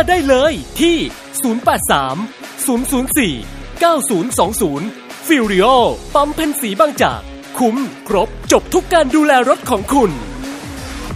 มาได้เลยที่083 004 9020 ฟิลริโอปั๊มเพ็ญศรีบางจากคุ้มครบจบทุกการดูแลรถของคุณ